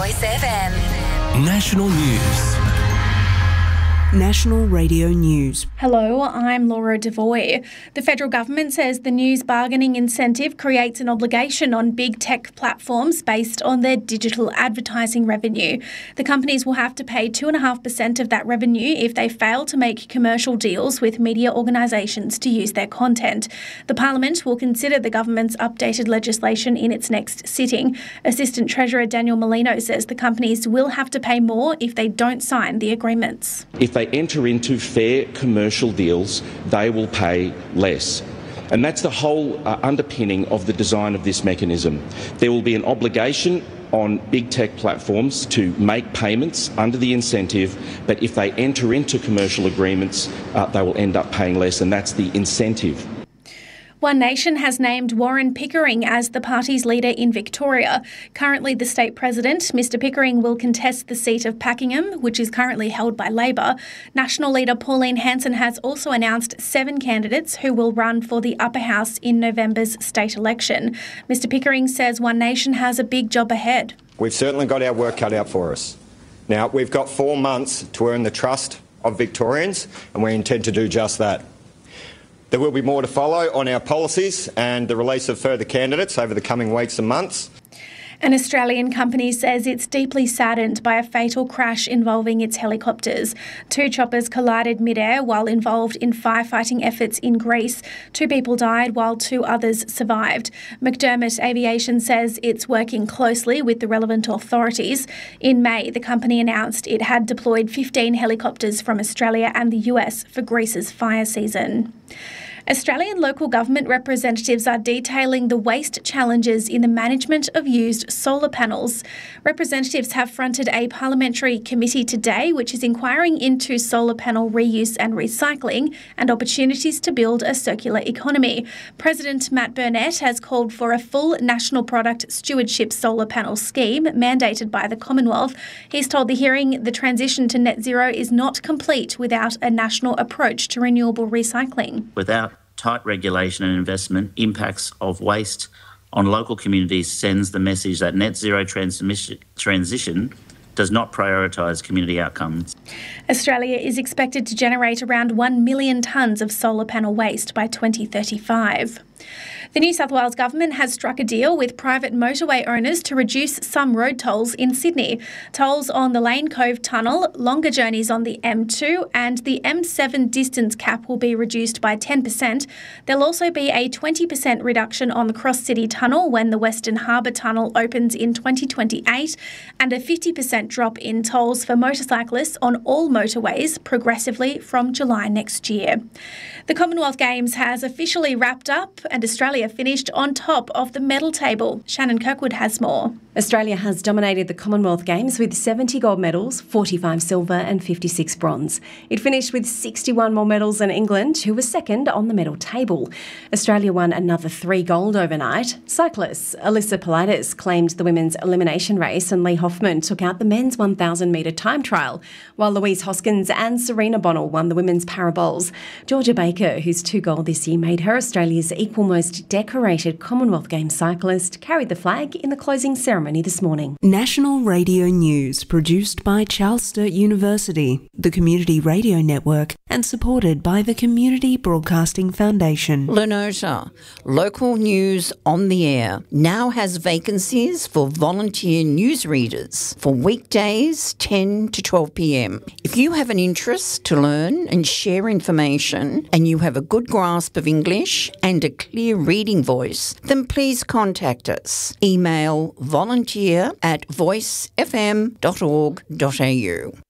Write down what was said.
Voice FM. National News. National Radio News. Hello, I'm Laura Devoy. The federal government says the news bargaining incentive creates an obligation on big tech platforms based on their digital advertising revenue. The companies will have to pay 2.5% of that revenue if they fail to make commercial deals with media organisations to use their content. The Parliament will consider the government's updated legislation in its next sitting. Assistant Treasurer Daniel Molino says the companies will have to pay more if they don't sign the agreements. If they enter into fair commercial deals, they will pay less. And that's the whole underpinning of the design of this mechanism. There will be an obligation on big tech platforms to make payments under the incentive, but if they enter into commercial agreements, they will end up paying less, and that's the incentive. One Nation has named Warren Pickering as the party's leader in Victoria. Currently the state president, Mr Pickering, will contest the seat of Pakenham, which is currently held by Labor. National leader Pauline Hanson has also announced 7 candidates who will run for the upper house in November's state election. Mr Pickering says One Nation has a big job ahead. We've certainly got our work cut out for us. Now, we've got 4 months to earn the trust of Victorians, and we intend to do just that. There will be more to follow on our policies and the release of further candidates over the coming weeks and months. An Australian company says it's deeply saddened by a fatal crash involving its helicopters. 2 choppers collided mid-air while involved in firefighting efforts in Greece. 2 people died while 2 others survived. McDermott Aviation says it's working closely with the relevant authorities. In May, the company announced it had deployed 15 helicopters from Australia and the US for Greece's fire season. Australian local government representatives are detailing the waste challenges in the management of used solar panels. Representatives have fronted a parliamentary committee today which is inquiring into solar panel reuse and recycling and opportunities to build a circular economy. President Matt Burnett has called for a full national product stewardship solar panel scheme mandated by the Commonwealth. He's told the hearing the transition to net zero is not complete without a national approach to renewable recycling. Without tight regulation and investment, impacts of waste on local communities sends the message that net zero transition does not prioritise community outcomes. Australia is expected to generate around 1 million tonnes of solar panel waste by 2035. The New South Wales Government has struck a deal with private motorway owners to reduce some road tolls in Sydney. Tolls on the Lane Cove Tunnel, longer journeys on the M2 and the M7 distance cap will be reduced by 10%. There'll also be a 20% reduction on the Cross City Tunnel when the Western Harbour Tunnel opens in 2028 and a 50% drop in tolls for motorcyclists on all motorways progressively from July next year. The Commonwealth Games has officially wrapped up and Australia finished on top of the medal table. Shannon Kirkwood has more. Australia has dominated the Commonwealth Games with 70 gold medals, 45 silver and 56 bronze. It finished with 61 more medals than England, who was second on the medal table. Australia won another 3 gold overnight. Cyclists Alyssa Politis claimed the women's elimination race and Lee Hoffman took out the men's 1,000-metre time trial, while Louise Hoskins and Serena Bonnell won the women's parabols. Georgia Baker, whose 2 gold this year made her Australia's equal most decorated Commonwealth Games cyclist, carried the flag in the closing ceremony this morning. National Radio News, produced by Charles Sturt University, the Community Radio Network, and supported by the Community Broadcasting Foundation. Lenota, local news on the air, now has vacancies for volunteer newsreaders for weekdays 10 to 12 p.m. If you have an interest to learn and share information and you have a good grasp of English and a clear reading voice, then please contact us. Email volunteer@voicefm.org.au.